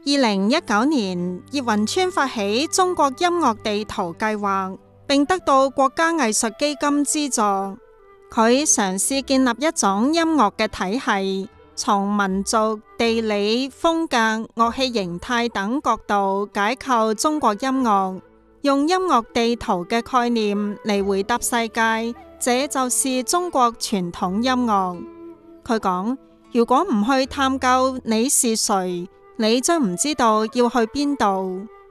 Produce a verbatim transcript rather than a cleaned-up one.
二零一九年，葉雲川發起中國音樂地圖計劃，並得到國家藝術基金資助。佢嘗試建立一種音樂嘅體系，從民族、地理、風格、樂器形態等角度解構中國音樂，用音樂地圖嘅概念嚟回答世界，這就是中國傳統音樂。佢講，如果唔去探究你是誰，你將唔知道要去邊度。